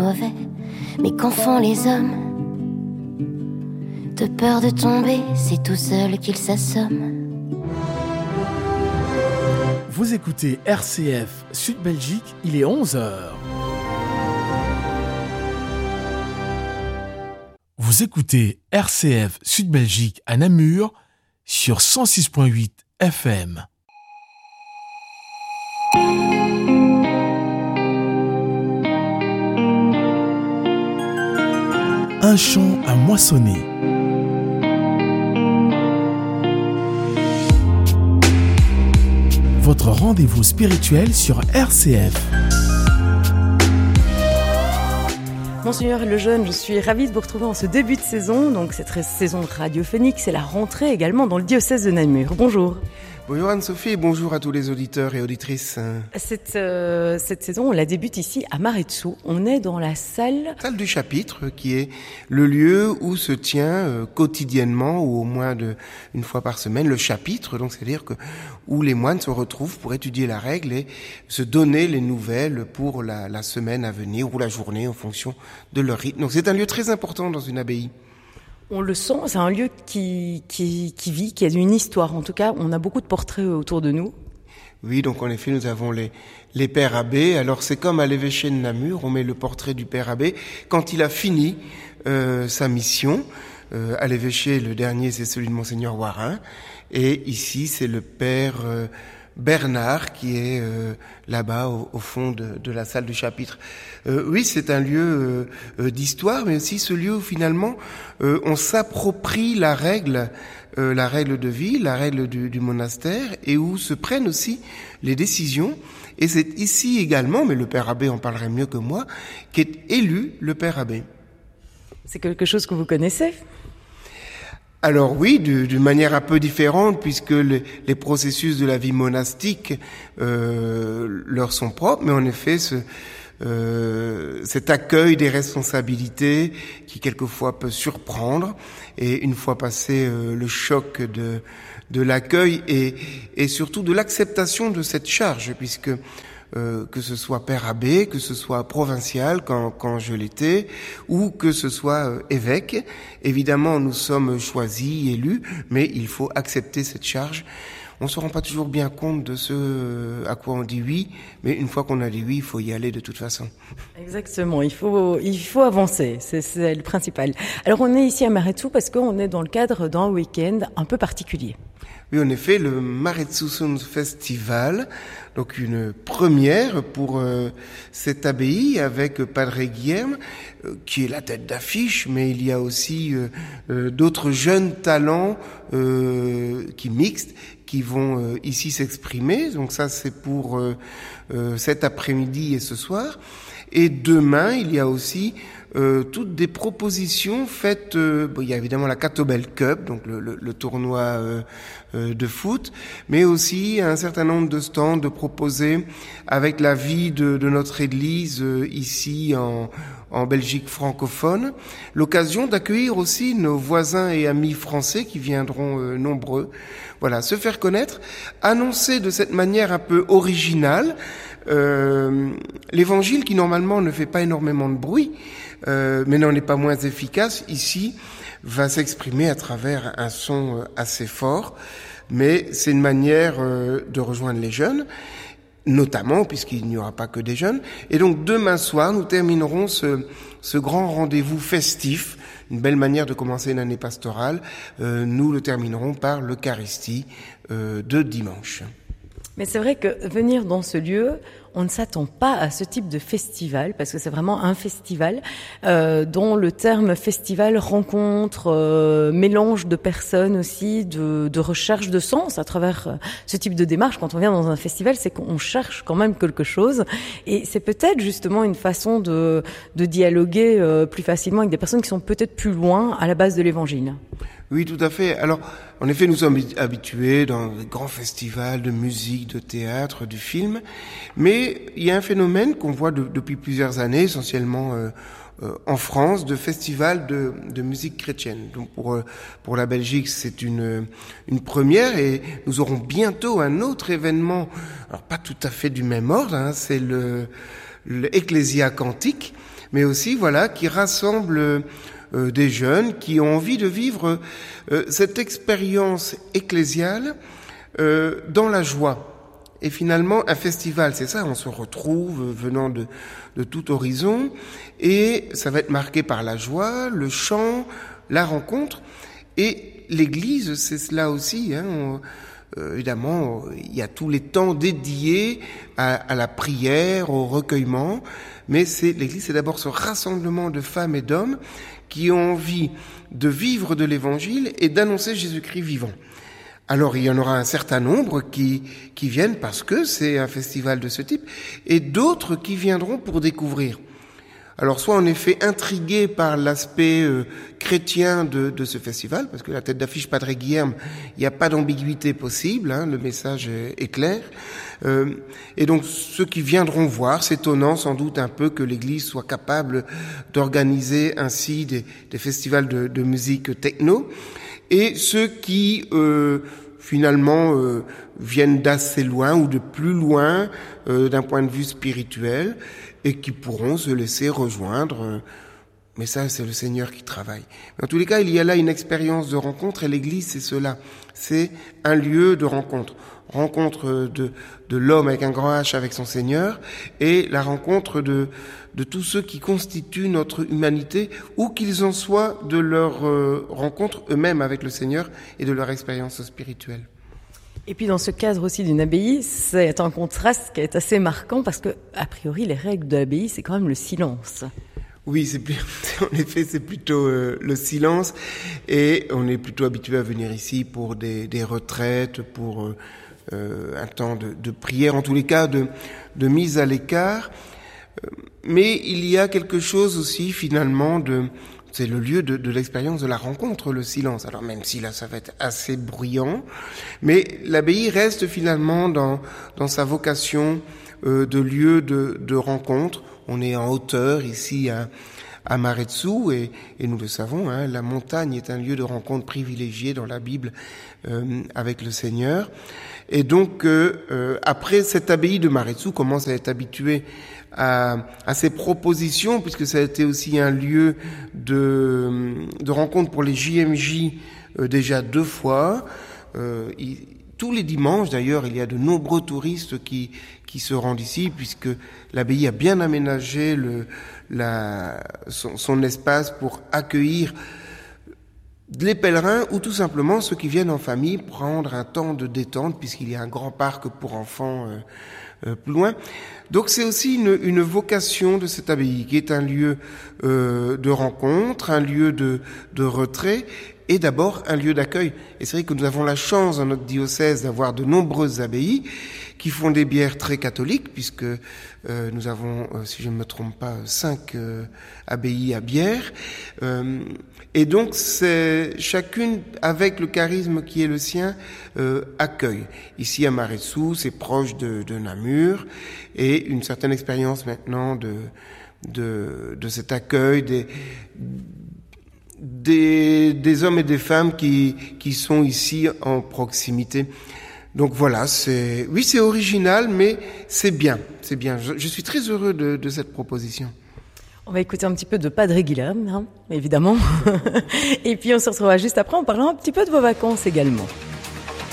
mauvais. Mais qu'en font les hommes? De peur de tomber, c'est tout seul qu'ils s'assomment. Vous écoutez RCF Sud Belgique, il est 11h. Vous écoutez RCF Sud Belgique à Namur sur 106.8 FM. Un champ à moissonner. Votre rendez-vous spirituel sur RCF. Monseigneur Lejeune, je suis ravie de vous retrouver en ce début de saison. Donc cette saison radiophonique, c'est la rentrée également dans le diocèse de Namur. Bonjour. Bonjour Anne-Sophie et bonjour à tous les auditeurs et auditrices. Cette saison, on la débute ici à Maretsu. On est dans la salle Du chapitre, qui est le lieu où se tient quotidiennement ou au moins une fois par semaine le chapitre. Donc c'est-à-dire que où les moines se retrouvent pour étudier la règle et se donner les nouvelles pour la semaine à venir ou la journée en fonction de leur rythme. Donc c'est un lieu très important dans une abbaye. On le sent, c'est un lieu qui vit, qui a une histoire. En tout cas, on a beaucoup de portraits autour de nous. Oui, donc en effet, nous avons les pères abbés. Alors c'est comme à l'évêché de Namur, on met le portrait du père abbé quand il a fini sa mission. À l'évêché, le dernier, c'est celui de Monseigneur Warin. Et ici, c'est le père Bernard qui est là-bas au fond de la salle du chapitre. Oui, c'est un lieu d'histoire, mais aussi ce lieu où finalement on s'approprie la règle de vie, la règle du monastère, et où se prennent aussi les décisions. Et c'est ici également, mais le père abbé en parlerait mieux que moi, qu'est élu le père abbé. C'est quelque chose que vous connaissez ? Alors oui, d'une manière un peu différente, puisque les processus de la vie monastique leur sont propres, mais en effet, cet accueil des responsabilités qui quelquefois peut surprendre, et une fois passé le choc de l'accueil et surtout de l'acceptation de cette charge, puisque que ce soit père abbé, que ce soit provincial quand je l'étais, ou que ce soit évêque. Évidemment, nous sommes choisis, élus, mais il faut accepter cette charge. On se rend pas toujours bien compte de ce à quoi on dit oui, mais une fois qu'on a dit oui, il faut y aller de toute façon. Exactement, il faut avancer, c'est le principal. Alors on est ici à Maretsu parce qu'on est dans le cadre d'un week-end un peu particulier. Oui, en effet, le Maretsusun Festival, donc une première pour cette abbaye avec Padre Guilherme, qui est la tête d'affiche, mais il y a aussi d'autres jeunes talents qui mixent, qui vont ici s'exprimer. Donc ça, c'est pour cet après-midi et ce soir. Et demain, il y a aussi toutes des propositions faites. Il y a évidemment la Catobel Cup, donc le tournoi de foot, mais aussi un certain nombre de stands de proposés avec la vie de notre Église ici en Belgique francophone. L'occasion d'accueillir aussi nos voisins et amis français qui viendront nombreux. Voilà, se faire connaître, annoncer de cette manière un peu originale l'évangile qui normalement ne fait pas énormément de bruit, mais n'en est pas moins efficace, ici va s'exprimer à travers un son assez fort, mais c'est une manière de rejoindre les jeunes, notamment puisqu'il n'y aura pas que des jeunes. Et donc demain soir, nous terminerons ce grand rendez-vous festif, une belle manière de commencer une année pastorale. Nous le terminerons par l'Eucharistie de dimanche. Mais c'est vrai que venir dans ce lieu, on ne s'attend pas à ce type de festival, parce que c'est vraiment un festival dont le terme festival rencontre, mélange de personnes aussi, de recherche de sens à travers ce type de démarche. Quand on vient dans un festival, c'est qu'on cherche quand même quelque chose, et c'est peut-être justement une façon de dialoguer plus facilement avec des personnes qui sont peut-être plus loin à la base de l'évangile. Oui, tout à fait. Alors, en effet, nous sommes habitués dans les grands festivals de musique, de théâtre, du film, mais il y a un phénomène qu'on voit depuis plusieurs années, essentiellement en France, de festivals de musique chrétienne. Donc pour la Belgique, c'est une première, et nous aurons bientôt un autre événement, alors pas tout à fait du même ordre, c'est l'Ecclésia Cantique. mais aussi, voilà, qui rassemble des jeunes qui ont envie de vivre cette expérience ecclésiale dans la joie. Et finalement, un festival, c'est ça, on se retrouve venant de tout horizon, et ça va être marqué par la joie, le chant, la rencontre, et l'Église, c'est cela aussi, hein. Évidemment, il y a tous les temps dédiés à la prière, au recueillement, mais l'Église, c'est d'abord ce rassemblement de femmes et d'hommes qui ont envie de vivre de l'Évangile et d'annoncer Jésus-Christ vivant. Alors, il y en aura un certain nombre qui viennent parce que c'est un festival de ce type, et d'autres qui viendront pour découvrir. Alors, soit on est fait intrigué par l'aspect chrétien de ce festival, parce que la tête d'affiche Padre Guilherme, il n'y a pas d'ambiguïté possible, hein, le message est clair. Et donc, ceux qui viendront voir, s'étonnant sans doute un peu que l'Église soit capable d'organiser ainsi des festivals de musique techno, et ceux qui finalement viennent d'assez loin ou de plus loin d'un point de vue spirituel, et qui pourront se laisser rejoindre. Mais ça, c'est le Seigneur qui travaille. Mais en tous les cas, il y a là une expérience de rencontre, et l'Église, c'est cela. C'est un lieu de rencontre. Rencontre de l'homme avec un grand H avec son Seigneur, et la rencontre de tous ceux qui constituent notre humanité, où qu'ils en soient de leur rencontre eux-mêmes avec le Seigneur et de leur expérience spirituelle. Et puis dans ce cadre aussi d'une abbaye, c'est un contraste qui est assez marquant parce que, a priori, les règles de l'abbaye, c'est quand même le silence. Oui, en effet, c'est plutôt le silence, et on est plutôt habitué à venir ici pour des retraites, pour un temps de prière, en tous les cas de mise à l'écart. Mais il y a quelque chose aussi finalement c'est le lieu de l'expérience de la rencontre, le silence. Alors même si là ça va être assez bruyant, mais l'abbaye reste finalement dans sa vocation de lieu de rencontre. On est en hauteur ici à Maretsu, et nous le savons, hein, la montagne est un lieu de rencontre privilégié dans la Bible avec le Seigneur. Et donc après, cette abbaye de Maretsu commence à être habituée à ces propositions, puisque ça a été aussi un lieu de rencontre pour les JMJ déjà 2 fois. Tous les dimanches, d'ailleurs, il y a de nombreux touristes qui se rendent ici, puisque l'abbaye a bien aménagé son espace pour accueillir les pèlerins, ou tout simplement ceux qui viennent en famille prendre un temps de détente, puisqu'il y a un grand parc pour enfants plus loin. Donc c'est aussi une vocation de cette abbaye, qui est un lieu de rencontre, un lieu de retrait, et d'abord un lieu d'accueil. Et c'est vrai que nous avons la chance dans notre diocèse d'avoir de nombreuses abbayes qui font des bières très catholiques, puisque nous avons, si je ne me trompe pas, 5 abbayes à bière. Et donc, c'est chacune, avec le charisme qui est le sien, accueille. Ici, à Maretsu, c'est proche de Namur, et une certaine expérience maintenant de cet accueil des hommes et des femmes qui sont ici en proximité. Donc voilà, c'est original, mais c'est bien. Je suis très heureux de cette proposition. On va écouter un petit peu de Padre Guilherme, hein, évidemment. Et puis on se retrouvera juste après en parlant un petit peu de vos vacances également.